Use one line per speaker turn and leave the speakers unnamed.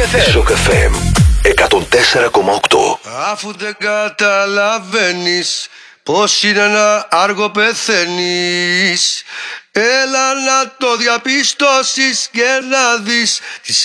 Shock FM 104,8.
Αφού δεν καταλαβαίνεις πως είναι να άργο πεθαίνεις, έλα να το διαπιστώσεις και να δεις τις